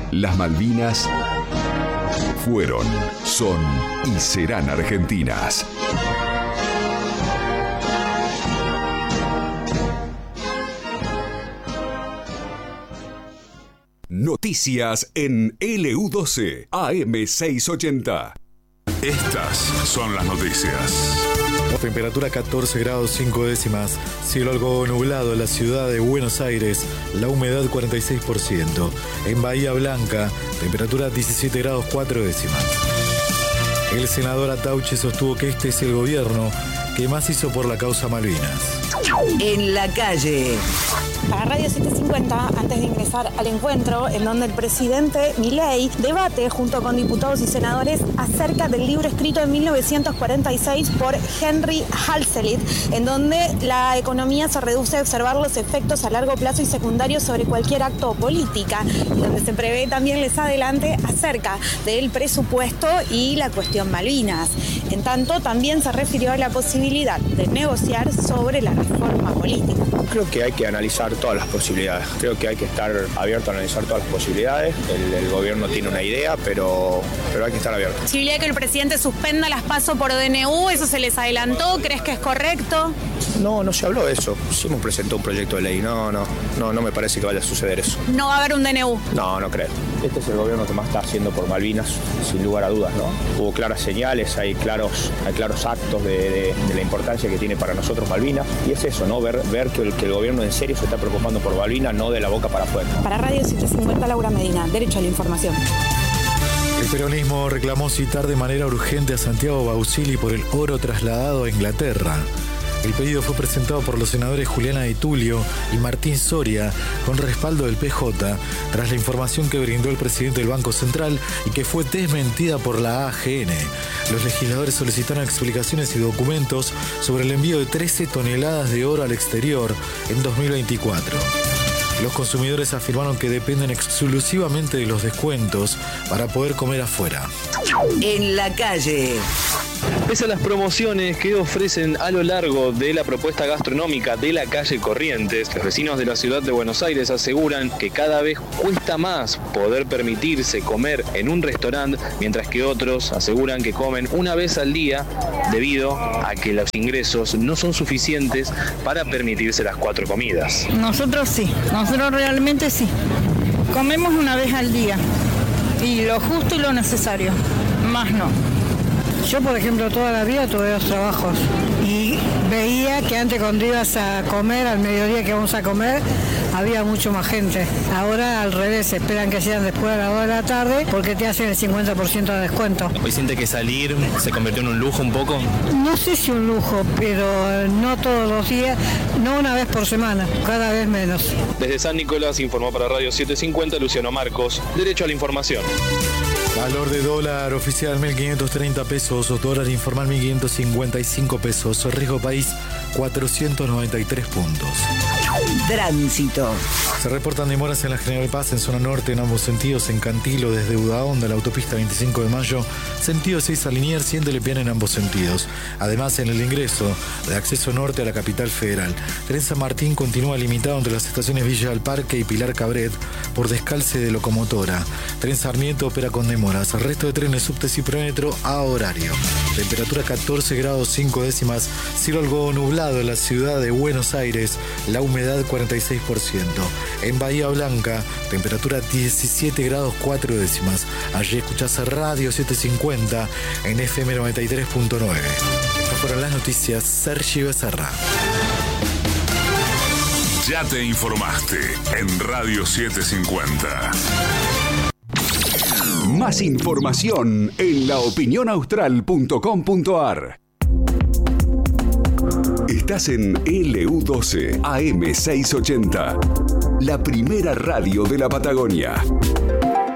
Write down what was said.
Las Malvinas fueron, son y serán argentinas. Noticias en LU12 AM680. Estas son las noticias. Temperatura 14 grados 5 décimas, cielo algo nublado en la ciudad de Buenos Aires, la humedad 46%. En Bahía Blanca, temperatura 17 grados 4 décimas. El senador Atauche sostuvo que este es el gobierno que más hizo por la causa Malvinas. En la calle. Para Radio 750, antes de ingresar al encuentro, en donde el presidente Milei debate junto con diputados y senadores acerca del libro escrito en 1946 por Henry Hazlitt, en donde la economía se reduce a observar los efectos a largo plazo y secundarios sobre cualquier acto o política, y donde se prevé también les adelante acerca del presupuesto y la cuestión Malvinas. En tanto, también se refirió a la posibilidad de negociar sobre la reforma política. Creo que hay que analizar todas las posibilidades. Creo que hay que estar abierto a analizar todas las posibilidades. El gobierno tiene una idea, pero hay que estar abierto. Posibilidad de que el presidente suspenda las PASO por DNU, ¿eso se les adelantó? ¿Crees que es correcto? No se habló de eso. Sí hemos presentado un proyecto de ley. No me parece que vaya a suceder eso. ¿No va a haber un DNU? No creo. Este es el gobierno que más está haciendo por Malvinas, sin lugar a dudas, ¿no? Hubo claras señales, hay claros actos de la importancia que tiene para nosotros Malvinas. Y es eso, ¿no? Ver que el gobierno en serio se está preocupando por Malvinas, no de la boca para afuera. Para Radio 750, Laura Medina, derecho a la información. El peronismo reclamó citar de manera urgente a Santiago Bausili por el oro trasladado a Inglaterra. El pedido fue presentado por los senadores Juliana Di Tulio y Martín Soria con respaldo del PJ tras la información que brindó el presidente del Banco Central y que fue desmentida por la AGN. Los legisladores solicitaron explicaciones y documentos sobre el envío de 13 toneladas de oro al exterior en 2024. Los consumidores afirmaron que dependen exclusivamente de los descuentos para poder comer afuera. En la calle. Pese a las promociones que ofrecen a lo largo de la propuesta gastronómica de la calle Corrientes, los vecinos de la ciudad de Buenos Aires aseguran que cada vez cuesta más poder permitirse comer en un restaurante, mientras que otros aseguran que comen una vez al día debido a que los ingresos no son suficientes para permitirse las 4 comidas. Nosotros sí, nosotros realmente sí. Comemos una vez al día y lo justo y lo necesario, más no. Yo, por ejemplo, toda la vida tuve 2 trabajos y veía que antes cuando ibas a comer, al mediodía que vamos a comer, había mucho más gente. Ahora al revés, esperan que sean después de las 2 de la tarde porque te hacen el 50% de descuento. ¿Hoy siente que salir se convirtió en un lujo un poco? No sé si un lujo, pero no todos los días, no una vez por semana, cada vez menos. Desde San Nicolás informó para Radio 750 Luciano Marcos, derecho a la información. Valor de dólar oficial 1.530 pesos, dólar informal 1.555 pesos, riesgo país 493 puntos. Tránsito. Se reportan demoras en la General Paz en zona norte en ambos sentidos, en Cantilo desde Udaonda, la autopista 25 de mayo, sentido 6 a Liniers, siendo Lepiana en ambos sentidos. Además, en el ingreso de acceso norte a la capital federal, Tren San Martín continúa limitado entre las estaciones Villa del Parque y Pilar Cabret por descalce de locomotora. Tren Sarmiento opera con demoras. El resto de trenes subtes y Prometro a horario. Temperatura 14 grados 5 décimas, cielo algo nublado en la ciudad de Buenos Aires, la humedad 46%. En Bahía Blanca, temperatura 17 grados 4 décimas. Allí escuchás a Radio 750 en FM 93.9. Estas fueron las noticias. Sergio Becerra. Ya te informaste en Radio 750. Más información en laopinionaustral.com.ar. Estás en LU12 AM680, la primera radio de la Patagonia.